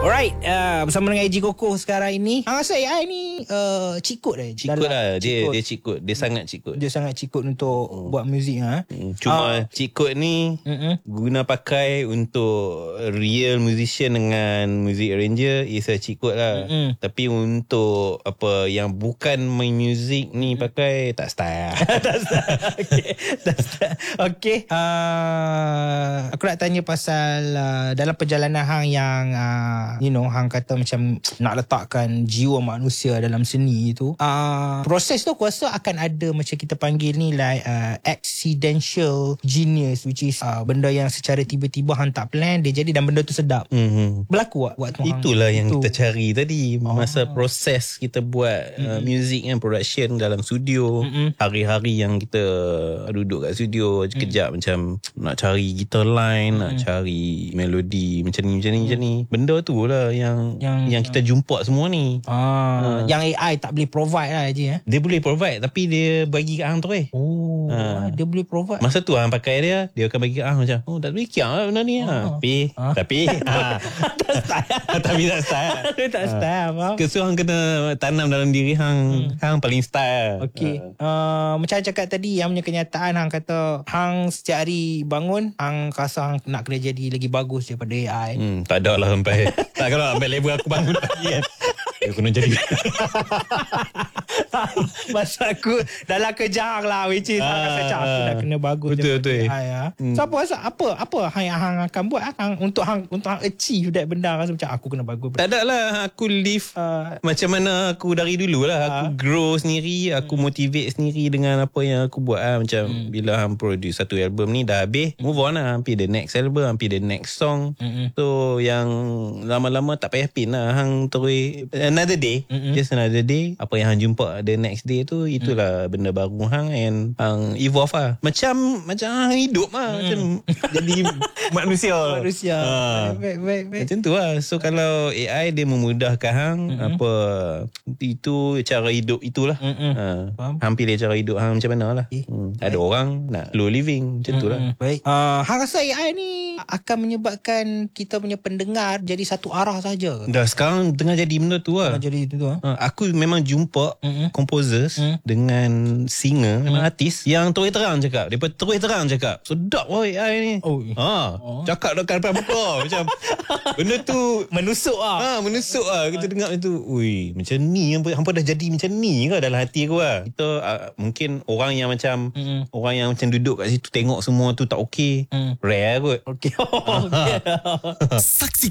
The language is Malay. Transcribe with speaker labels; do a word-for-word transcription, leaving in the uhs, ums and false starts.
Speaker 1: Alright, uh, bersama dengan A J Koko sekarang ini. Hang rasa A I ni uh, cheat code eh?
Speaker 2: Cheat code lah. Dia, dia cheat code. Dia sangat cheat code.
Speaker 1: Dia sangat cheat code untuk hmm. buat muzik. Ha?
Speaker 2: Hmm. Cuma uh, cheat code ni uh-uh. guna pakai untuk real musician dengan music arranger is a cheat code lah. Uh-uh. Tapi untuk apa yang bukan main music ni pakai tak style.
Speaker 1: Tak style. Okay. Tak style. Okay. Uh, aku nak tanya pasal uh, dalam perjalanan hang yang uh, you know, hang kata macam nak letakkan jiwa manusia dalam seni tu, uh, proses tu aku rasa akan ada macam kita panggil ni like uh, accidental genius, which is uh, benda yang secara tiba-tiba hang tak plan dia jadi dan benda tu sedap. Mm-hmm. Berlaku tak waktu hang?
Speaker 2: Itulah yang itu. Kita cari tadi masa oh. proses kita buat mm-hmm. uh, music and production dalam studio. Mm-hmm. Hari-hari yang kita duduk kat studio mm-hmm. kejap macam nak cari guitar line, mm-hmm. nak cari melodi macam ni macam ni mm-hmm. macam ni. Benda tu lah yang yang, yang kita jumpa semua ni.
Speaker 1: Ah, uh. Yang A I tak boleh provide lah je. Eh?
Speaker 2: Dia boleh provide tapi dia bagi kat hang terus.
Speaker 1: Oh, uh. dia boleh provide.
Speaker 2: Masa tu hang pakai dia, dia akan bagi kat hang macam, oh tak boleh kiam lah benda ni. Uh. Tapi uh. tapi
Speaker 1: tak style.
Speaker 2: Tapi tak style.
Speaker 1: Tak style, faham.
Speaker 2: Kesu hang kena tanam dalam diri hang, hmm. hang paling style.
Speaker 1: Okey. Uh. Uh, macam cakap tadi, yang punya kenyataan hang kata hang setiap hari bangun, hang rasa hang nak kena jadi lagi bagus daripada A I.
Speaker 2: Hmm, tak ada lah sampai tak kalau sampai level aku bangun pagi kan. Dia kena jadi
Speaker 1: masa aku dalam kerja hang lah, which is ah, hang rasa aku dah kena bagus
Speaker 2: betul betul.
Speaker 1: Ya. Hmm. So apa rasa apa apa hang yang hang akan buat hang untuk hang untuk hang achieve that benda, rasa macam aku kena bagus.
Speaker 2: Tak ada lah, aku live uh, macam mana aku dari dulu lah. Aku uh, grow sendiri, aku hmm. motivate sendiri dengan apa yang aku buat lah. Macam hmm. bila hang produce satu album ni dah habis, move on lah, hampir the next album, hampir the next song. Hmm. So yang lama-lama tak payah pin lah, hang terus another day, mm-hmm. just another day. Apa yang hang jumpa the next day tu, itulah mm. benda baru hang and hang evolve lah. Macam macam hang hidup lah, mm. macam jadi manusia.
Speaker 1: Manusia. Ha. Baik, baik, baik.
Speaker 2: Macam tu lah. So kalau A I dia memudahkan hang, mm-hmm. apa itu cara hidup itulah. Mm-hmm. Ha. Hang pilih cara hidup hang macam mana lah. Eh, hmm. Ada orang nak slow living macam mm-hmm. tu lah.
Speaker 1: Baik. Uh, hang rasa A I ni akan menyebabkan kita punya pendengar jadi satu arah saja?
Speaker 2: Dah sekarang tengah jadi benda tu lah.
Speaker 1: Tengah jadi itu tu lah.
Speaker 2: Uh, aku memang jumpa mm-hmm. composers mm. dengan singer, mm. memang artis yang terus terang cakap. Mereka terus terang cakap, sedap wah A I ni. Oh. Ha, oh. Cakap dekat depan muka macam benda tu
Speaker 1: menusuk lah.
Speaker 2: Ha, menusuk lah. Kita dengar macam tu. Ui, macam ni hampa dah jadi macam ni ke dalam hati aku lah. Kita uh, mungkin orang yang macam mm. orang yang macam duduk kat situ tengok semua tu tak okey. Mm. Rare kot.
Speaker 1: Okey. Okay.
Speaker 3: Saksikan